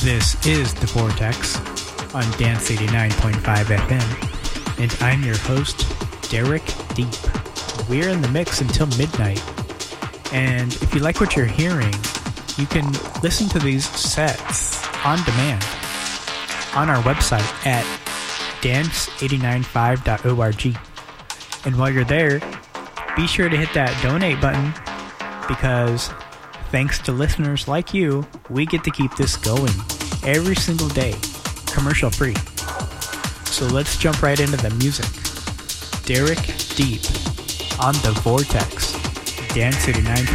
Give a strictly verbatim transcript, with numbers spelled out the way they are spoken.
This is The Vortex on Dance eighty-nine point five F M, and I'm your host, Derek Deep. We're in the mix until midnight, and if you like what you're hearing, you can listen to these sets on demand on our website at dance eight nine five dot org. And while you're there, be sure to hit that donate button, because thanks to listeners like you, we get to keep this going every single day, commercial free. So let's jump right into the music. Derek Deep on The Vortex, Dance eighty-nine point five.